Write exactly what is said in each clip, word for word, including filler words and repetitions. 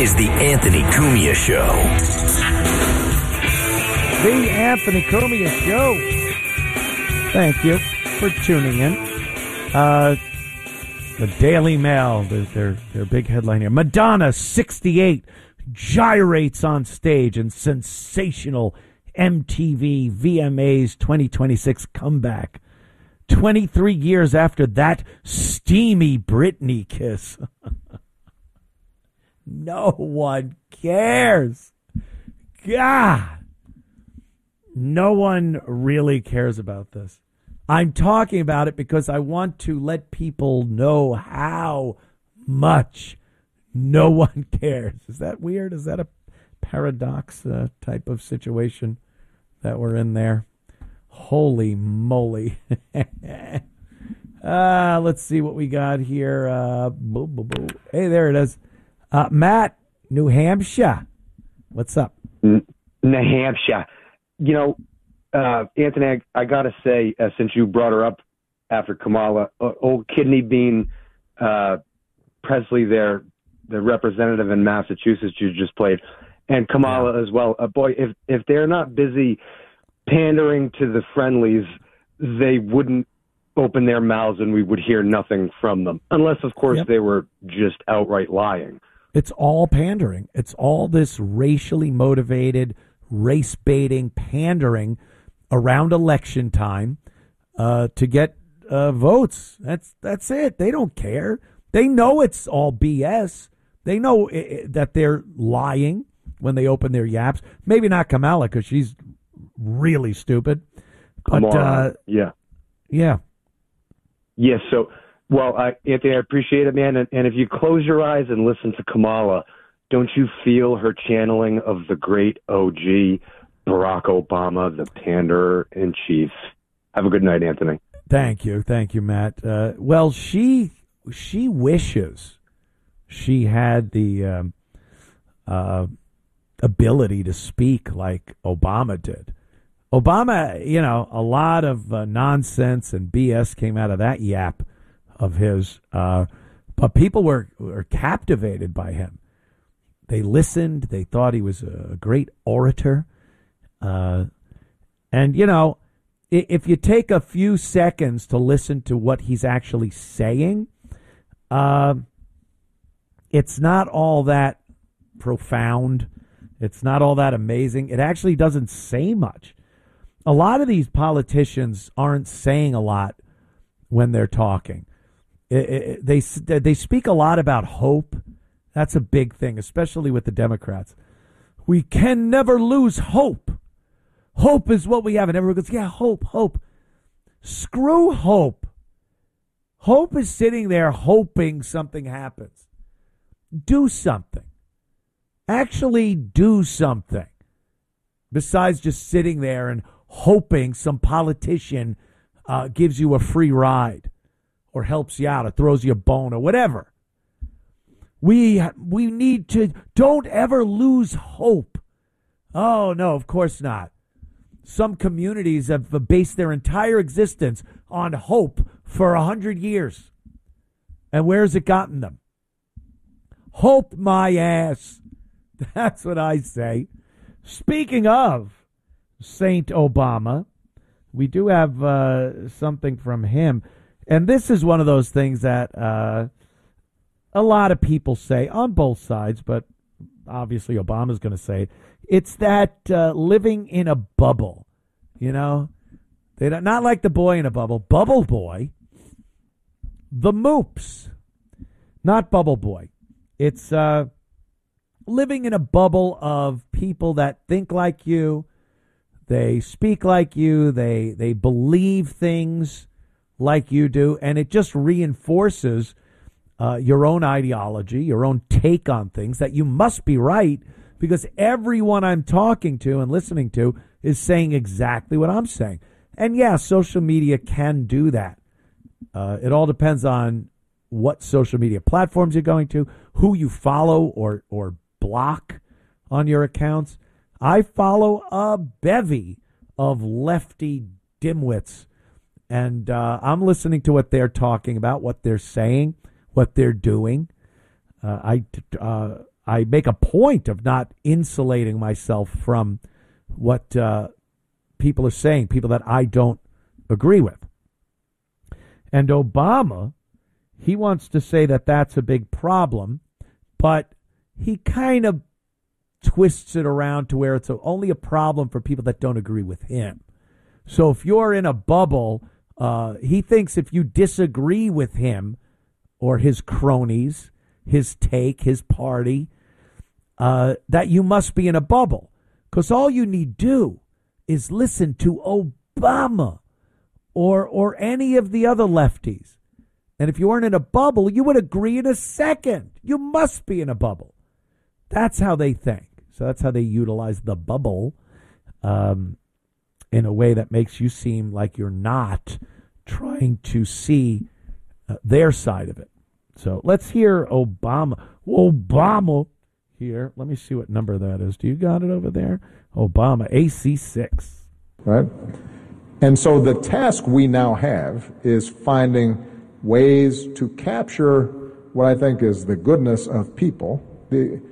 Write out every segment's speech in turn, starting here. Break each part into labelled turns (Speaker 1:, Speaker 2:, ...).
Speaker 1: is the Anthony Cumia Show.
Speaker 2: The Anthony Cumia Show. Thank you for tuning in. Uh, the Daily Mail, their, their, their big headline here. Madonna, sixty-eight, gyrates on stage in sensational M T V V M As twenty twenty-six comeback. twenty-three years after that steamy Britney kiss. No one cares. God. No one really cares about this. I'm talking about it because I want to let people know how much no one cares. Is that weird? Is that a paradox uh, type of situation that we're in there? Holy moly. uh, let's see what we got here. Uh, boo, boo, boo. Hey, there it is. Uh, Matt, New Hampshire. What's up?
Speaker 3: New Hampshire. You know, uh, Anthony, I, I got to say, uh, since you brought her up after Kamala, uh, old Kidney Bean uh, Presley there, the representative in Massachusetts you just played, and Kamala yeah. as well. Uh, boy, if, if they're not busy pandering to the friendlies, they wouldn't open their mouths and we would hear nothing from them. Unless, of course, yep. they were just outright lying.
Speaker 2: It's all pandering. It's all this racially motivated, race-baiting pandering around election time uh, to get uh, votes. That's that's it. They don't care. They know it's all B S. They know it, that they're lying when they open their yaps. Maybe not Kamala because she's really stupid. But,
Speaker 3: Come on.
Speaker 2: Uh,
Speaker 3: yeah.
Speaker 2: Yeah.
Speaker 3: Yes, yeah, so... Well, I, Anthony, I appreciate it, man. And, and if you close your eyes and listen to Kamala, don't you feel her channeling of the great O G, Barack Obama, the panderer in chief? Have a good night, Anthony.
Speaker 2: Thank you. Thank you, Matt. Uh, well, she she wishes she had the um, uh, ability to speak like Obama did. Obama, you know, a lot of uh, nonsense and B S came out of that yap of his, uh, but people were, were captivated by him. They listened. They thought he was a great orator. Uh, and, you know, if you take a few seconds to listen to what he's actually saying, uh, it's not all that profound. It's not all that amazing. It actually doesn't say much. A lot of these politicians aren't saying a lot when they're talking. It, it, they they speak a lot about hope. That's a big thing, especially with the Democrats. We can never lose hope. Hope is what we have. And everyone goes, yeah, hope, hope. Screw hope. Hope is sitting there hoping something happens. Do something. Actually do something. Besides just sitting there and hoping some politician uh, gives you a free ride or helps you out or throws you a bone or whatever. We we need to, don't ever lose hope. Oh, no, of course not. Some communities have based their entire existence on hope for a hundred years. And where's it gotten them? Hope my ass. That's what I say. Speaking of Saint Obama, we do have uh, something from him. And this is one of those things that uh, a lot of people say on both sides, but obviously Obama's going to say it. It's that uh, living in a bubble, you know? They don't, not like the boy in a bubble. Bubble Boy, the Moops, not Bubble Boy. It's uh, living in a bubble of people that think like you, they speak like you, they they believe things like you do, and it just reinforces uh, your own ideology, your own take on things, that you must be right because everyone I'm talking to and listening to is saying exactly what I'm saying. And yeah, social media can do that. Uh, it all depends on what social media platforms you're going to, who you follow or or block on your accounts. I follow a bevy of lefty dimwits, and uh, I'm listening to what they're talking about, what they're saying, what they're doing. Uh, I uh, I make a point of not insulating myself from what uh, people are saying, people that I don't agree with. And Obama, he wants to say that that's a big problem, but he kind of twists it around to where it's a, only a problem for people that don't agree with him. So if you're in a bubble, uh, he thinks if you disagree with him or his cronies, his take, his party, uh, that you must be in a bubble. Because all you need do is listen to Obama or or any of the other lefties. And if you weren't in a bubble, you would agree in a second. You must be in a bubble. That's how they think. So that's how they utilize the bubble um, in a way that makes you seem like you're not trying to see uh, their side of it. So let's hear Obama. Obama here. Let me see what number that is. Do you got it over there? Obama, A C six.
Speaker 4: Right? And so the task we now have is finding ways to capture what I think is the goodness of people, the,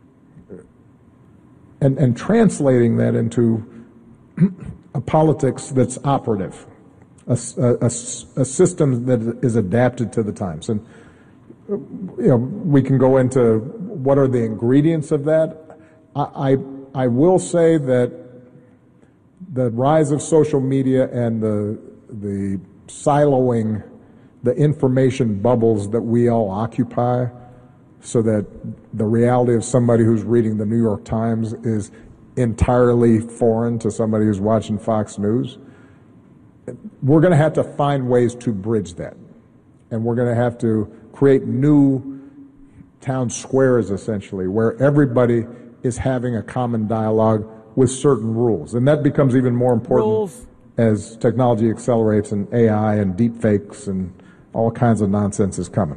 Speaker 4: and, and translating that into a politics that's operative, a, a, a, a system that is adapted to the times. And, you know, we can go into what are the ingredients of that. I, I, I will say that the rise of social media and the the siloing the information bubbles that we all occupy, so that the reality of somebody who's reading the New York Times is entirely foreign to somebody who's watching Fox News. We're going to have to find ways to bridge that. And we're going to have to create new town squares, essentially, where everybody is having a common dialogue with certain rules. And that becomes even more important rules as technology accelerates and A I and deep fakes and all kinds of nonsense is coming.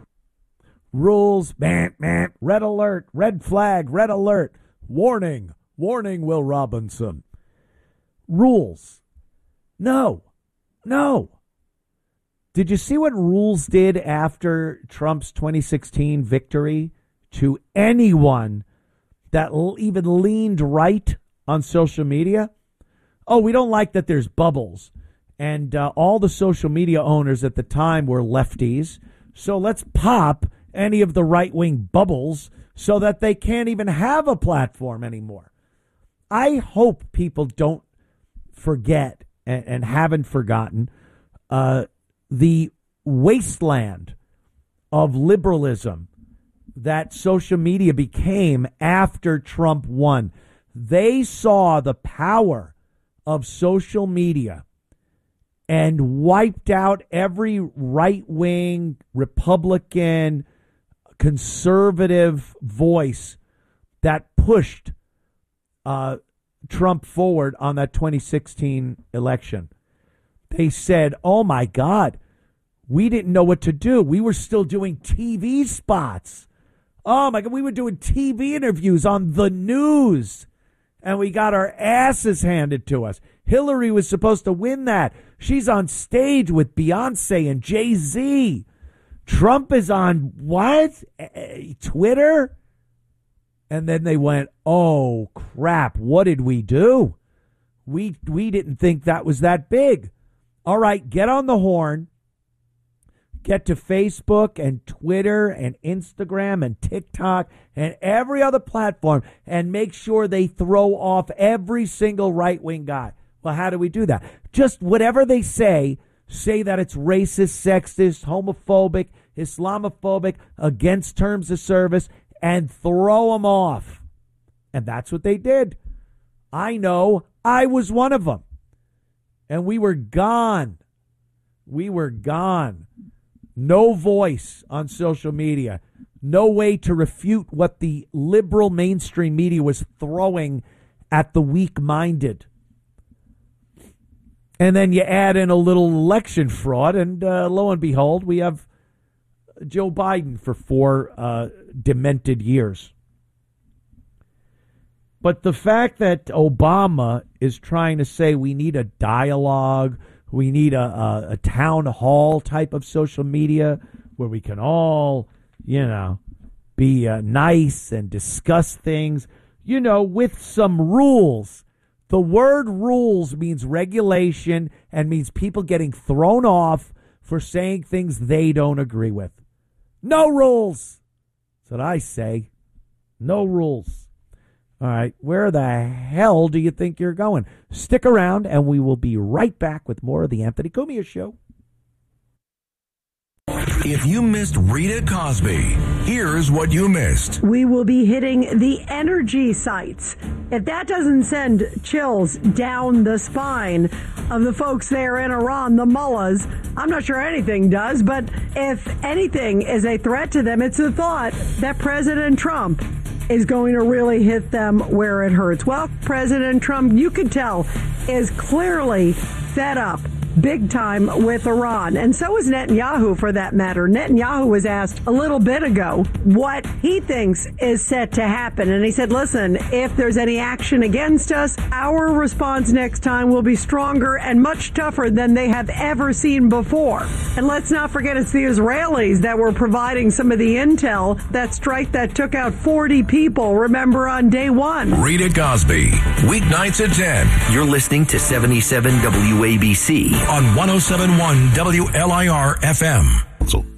Speaker 2: Rules, man, man, red alert, red flag, red alert, warning, warning, Will Robinson. Rules. No, no. Did you see what Rules did after Trump's twenty sixteen victory to anyone that l- even leaned right on social media? Oh, we don't like that there's bubbles. And uh, all the social media owners at the time were lefties. So let's pop any of the right-wing bubbles so that they can't even have a platform anymore. I hope people don't forget and, and haven't forgotten uh, the wasteland of liberalism that social media became after Trump won. They saw the power of social media and wiped out every right-wing, Republican, conservative voice that pushed uh, Trump forward on that twenty sixteen election. They said, oh, my God, we didn't know what to do. We were still doing T V spots. Oh, my God, we were doing T V interviews on the news, and we got our asses handed to us. Hillary was supposed to win that. She's on stage with Beyonce and Jay-Z. Trump is on what? Twitter? And then they went, oh, crap, what did we do? We we didn't think that was that big. All right, get on the horn. Get to Facebook and Twitter and Instagram and TikTok and every other platform and make sure they throw off every single right-wing guy. Well, how do we do that? Just whatever they say, say that it's racist, sexist, homophobic, Islamophobic, against terms of service, and throw them off. And that's what they did. I know. I was one of them. And we were gone. We were gone. No voice on social media. No way to refute what the liberal mainstream media was throwing at the weak-minded. And then you add in a little election fraud, and uh, lo and behold, we have Joe Biden for four uh, demented years. But the fact that Obama is trying to say we need a dialogue, we need a, a, a town hall type of social media where we can all, you know, be uh, nice and discuss things, you know, with some rules. The word rules means regulation and means people getting thrown off for saying things they don't agree with. No rules. That's what I say. No rules. All right, where the hell do you think you're going? Stick around, and we will be right back with more of the Anthony Cumia Show.
Speaker 1: If you missed Rita Cosby, here's what you missed.
Speaker 5: We will be hitting the energy sites. If that doesn't send chills down the spine of the folks there in Iran, the mullahs, I'm not sure anything does, but if anything is a threat to them, it's the thought that President Trump is going to really hit them where it hurts. Well, President Trump, you could tell, is clearly fed up big time with Iran. And so is Netanyahu, for that matter. Netanyahu was asked a little bit ago what he thinks is set to happen. And he said, listen, if there's any action against us, our response next time will be stronger and much tougher than they have ever seen before. And let's not forget, it's the Israelis that were providing some of the intel, that strike that took out forty people, remember, on day one.
Speaker 1: Rita Cosby, weeknights at ten.
Speaker 6: You're listening to seventy-seven W A B C.
Speaker 1: On one oh seven point one W L I R F M.